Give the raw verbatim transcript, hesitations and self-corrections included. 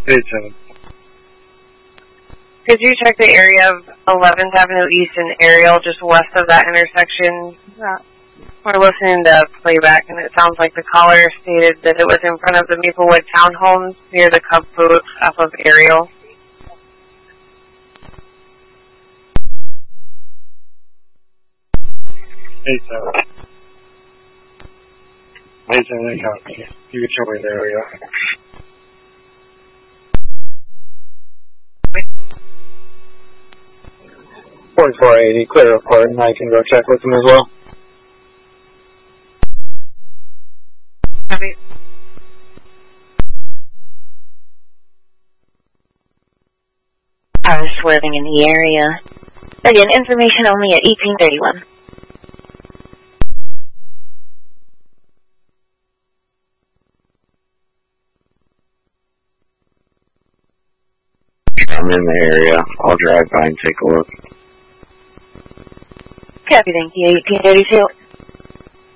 eight seven. Could you check the area of eleventh Avenue East and Ariel, just west of that intersection? Yeah. We're listening to playback, and it sounds like the caller stated that it was in front of the Maplewood Townhomes near the Cub Booth off of Ariel. eight seven. eight seven, copy. You can show me the area. forty-four eighty, clear report, and I can go check with them as well. Copy. I was swerving in the area. Again, information only at eighteen thirty-one. I'm in the area. I'll drive by and take a look. Copy, thank you. eighteen thirty-two.